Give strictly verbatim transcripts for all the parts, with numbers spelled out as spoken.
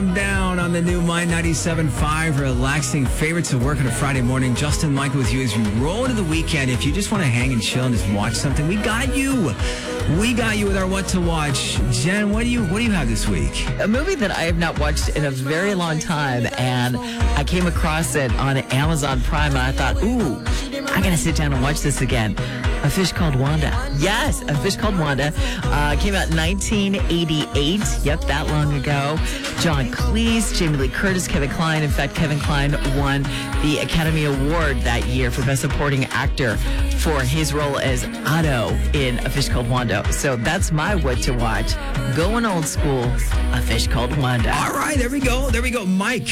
Calm Down on the new My ninety-seven point five. Relaxing favorites of work on a Friday morning. Justin, Michael with you as we roll into the weekend. If you just want to hang and chill and just watch something, we got you. We got you with our What to Watch. Jen, what do you what do you have this week? A movie that I have not watched in a very long time, and I came across it on Amazon Prime, and I thought, ooh, I gotta sit down and watch this again. A Fish Called Wanda. Yes, A Fish Called Wanda. Uh, came out in nineteen eighty-eight. Yep, that long ago. John Cleese, Jamie Lee Curtis, Kevin Kline. In fact, Kevin Kline won the Academy Award that year for Best Supporting Actor for his role as Otto in A Fish Called Wanda. So that's my What to Watch. Going old school, A Fish Called Wanda. All right, there we go. There we go. Mike,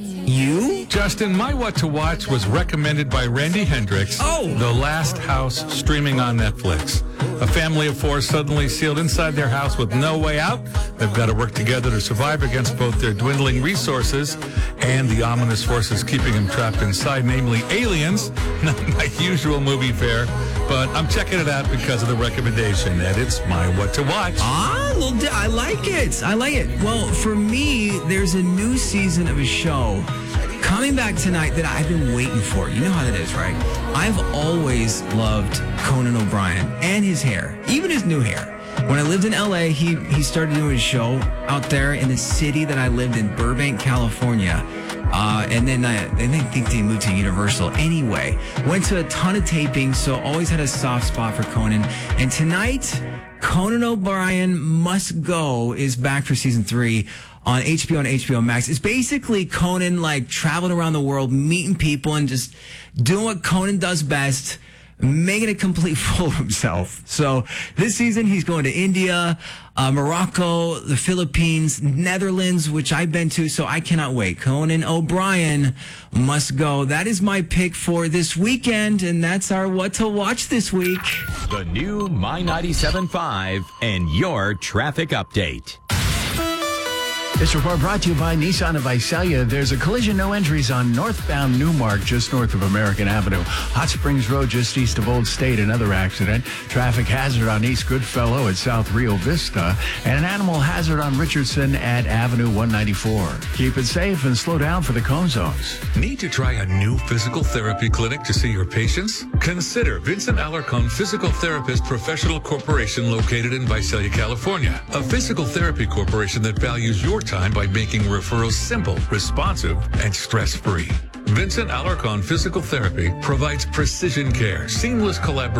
you? Justin, my What to Watch was recommended by Randy Hendricks. Oh. The Last House, streaming on Netflix. A family of four suddenly sealed inside their house with no way out. They've got to work together to survive against both their dwindling resources and the ominous forces keeping them trapped inside, namely aliens. Not my usual movie fare, but I'm checking it out because of the recommendation, and it's my What to Watch. Ah, little di- I like it. I like it. Well, for me, there's a new season of a show coming back tonight that I've been waiting for. You know how that is, right? I've always loved Conan O'Brien and his hair, even his new hair. When I lived in L A, he, he started doing a show out there in the city that I lived in, Burbank, California. Uh, and then I, and I think they moved to Universal. Anyway, went to a ton of tapings, so always had a soft spot for Conan. And tonight, Conan O'Brien Must Go is back for season three on H B O and H B O Max. It's basically Conan, like, traveling around the world, meeting people, and just doing what Conan does best, making a complete fool of himself. So this season, he's going to India, uh, Morocco, the Philippines, Netherlands, which I've been to, so I cannot wait. Conan O'Brien Must Go. That is my pick for this weekend, and that's our What to Watch this week. The new My ninety-seven point five and your traffic update. This report brought to you by Nissan of Visalia. There's a collision, no entries on northbound Newmark, just north of American Avenue. Hot Springs Road, just east of Old State, another accident. Traffic hazard on East Goodfellow at South Rio Vista. And an animal hazard on Richardson at Avenue one ninety-four. Keep it safe and slow down for the cone zones. Need to try a new physical therapy clinic to see your patients? Consider Vincent Alarcon Physical Therapist Professional Corporation located in Visalia, California. A physical therapy corporation that values your time by making referrals simple, responsive, and stress-free. Vincent Alarcon Physical Therapy provides precision care, seamless collaboration,